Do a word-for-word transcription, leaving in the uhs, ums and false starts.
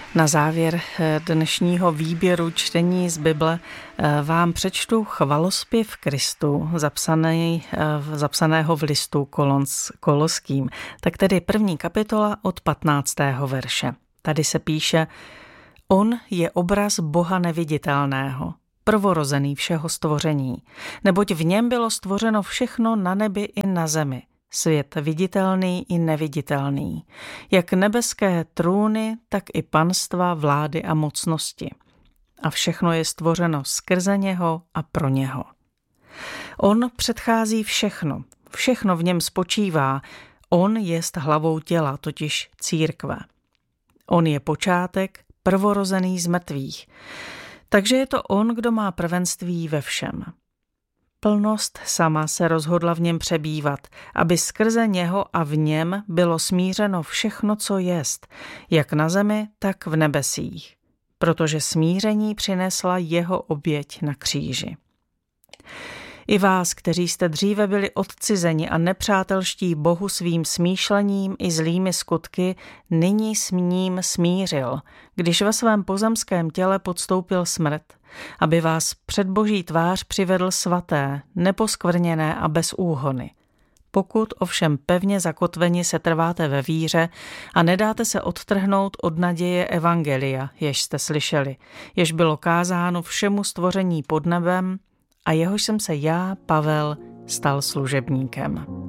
Na závěr dnešního výběru čtení z Bible vám přečtu chvalospěv Kristu, zapsaný, zapsaného v listu Kolons, Koloským. Tak tedy první kapitola od patnáctého verše. Tady se píše: On je obraz Boha neviditelného, prvorozený všeho stvoření, neboť v něm bylo stvořeno všechno na nebi i na zemi, svět viditelný i neviditelný, jak nebeské trůny, tak i panstva, vlády a mocnosti. A všechno je stvořeno skrze něho a pro něho. On předchází všechno, všechno v něm spočívá, on jest hlavou těla, totiž církve. On je počátek, prvorozený z mrtvých, takže je to on, kdo má prvenství ve všem. Plnost sama se rozhodla v něm přebývat, aby skrze něho a v něm bylo smířeno všechno, co jest, jak na zemi, tak v nebesích, protože smíření přinesla jeho oběť na kříži. I vás, kteří jste dříve byli odcizeni a nepřátelští Bohu svým smýšlením i zlými skutky, nyní s ním smířil, když ve svém pozemském těle podstoupil smrt, aby vás před Boží tvář přivedl svaté, neposkvrněné a bez úhony. Pokud ovšem pevně zakotveni se trváte ve víře a nedáte se odtrhnout od naděje evangelia, jež jste slyšeli, jež bylo kázáno všemu stvoření pod nebem, a jehož jsem se já, Pavel, stal služebníkem.